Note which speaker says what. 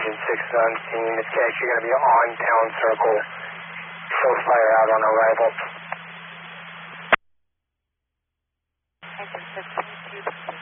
Speaker 1: Engine 6 on scene. It's actually going to be on Town Circle. Show fire out on arrival.
Speaker 2: Engine 6,